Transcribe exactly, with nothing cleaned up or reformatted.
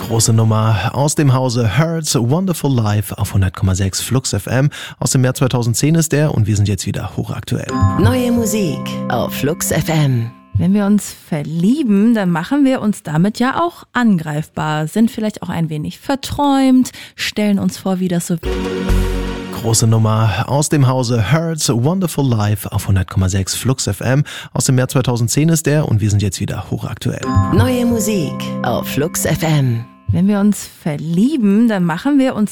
Große Nummer aus dem Hause Hurts, Wonderful Life auf hundert Komma sechs Flux F M. Aus dem März zweitausendzehn ist der und wir sind jetzt wieder hochaktuell. Neue Musik auf Flux F M. Wenn wir uns verlieben, dann machen wir uns damit ja auch angreifbar, sind vielleicht auch ein wenig verträumt, stellen uns vor, wie das so... Große Nummer aus dem Hause Hurts, Wonderful Life auf hundert Komma sechs Flux F M. Aus dem März zweitausendzehn ist der und wir sind jetzt wieder hochaktuell. Neue Musik auf Flux F M. Wenn wir uns verlieben, dann machen wir uns